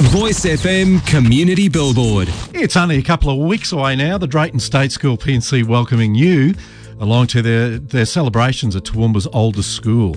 Voice FM Community Billboard. It's only a couple of weeks away now. The Drayton State School PNC welcoming you along to their celebrations at Toowoomba's oldest school.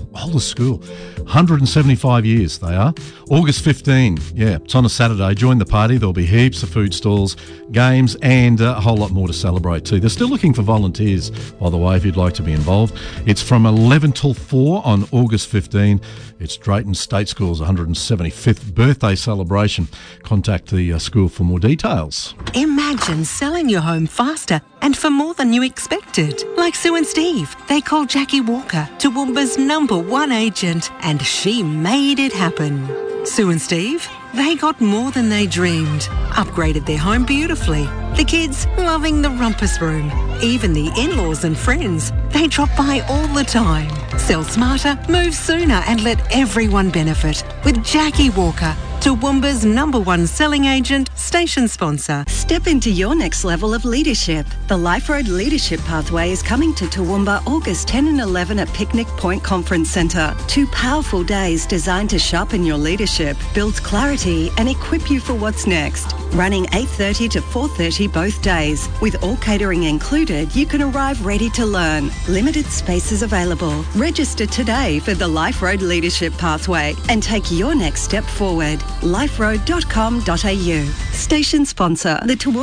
175 years they are. August 15. Yeah, it's on a Saturday. Join the party. There'll be heaps of food stalls, games, and a whole lot more to celebrate too. They're still looking for volunteers, by the way, if you'd like to be involved. It's from 11 till 4 on August 15. It's Drayton State School's 175th birthday celebration. Contact the school for more details. Imagine selling your home faster and for more than you expected. Like Sue and Steve. They called Jackie Walker, Toowoomba's #1 agent, and she made it happen. Sue and Steve, they got more than they dreamed. Upgraded their home beautifully. The kids loving the rumpus room. Even the in-laws and friends, they drop by all the time. Sell smarter, move sooner, and let everyone benefit. With Jackie Walker, Toowoomba's #1 selling agent, station sponsor. Step into your next level of leadership. The Life Road Leadership Pathway is coming to Toowoomba August 10 and 11 at Picnic Point Conference Centre. 2 powerful days designed to sharpen your leadership, build clarity and equip you for what's next. Running 8:30 to 4:30 both days. With all catering included, you can arrive ready to learn. Limited spaces available. Register today for the Life Road Leadership Pathway and take your next step forward. liferoad.com.au. Station sponsor, the Toowoomba